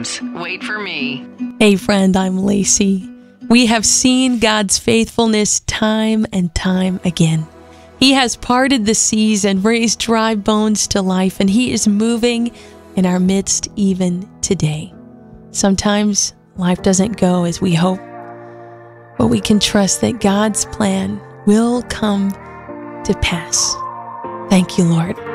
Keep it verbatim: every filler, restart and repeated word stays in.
comes. Wait for me. Hey friend, I'm Lacey. We have seen God's faithfulness time and time again. He has parted the seas and raised dry bones to life, and He is moving in our midst even today. Sometimes life doesn't go as we hope, but we can trust that God's plan will come to pass. Thank you, Lord.